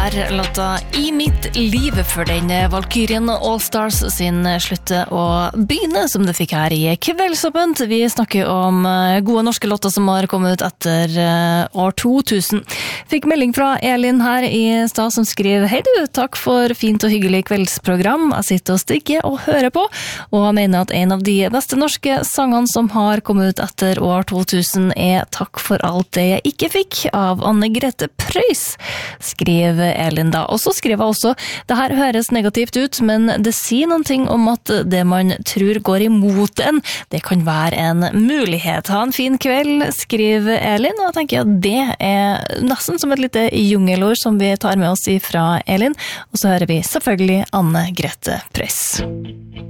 her låta I mitt liv for den Valkyrien Allstars sin slutte å begynne som det fikk her I Kveldsåpent. Vi snakker om gode norske låter som har kommet ut etter år 2000. Fikk melding fra Elin her I stad som skriver: Hei du, takk for fint og hyggelig kveldsprogram. Jeg sitter og stikker og hører på, og mener at en av de beste norske sangene som har kommet ut etter år 2000 Takk for alt det jeg ikke fikk av Anne Grete Preus, skriver Elin da. Og så skriver jeg også: det her høres negativt ut, men det sier noen ting om at det man tror går imot en, det kan være en mulighet. Ha en fin kveld, skriver Elin, og jeg tenker at det nesten som et lite jungelord som vi tar med oss ifra Elin. Og så hører vi selvfølgelig Anne Grete Preus.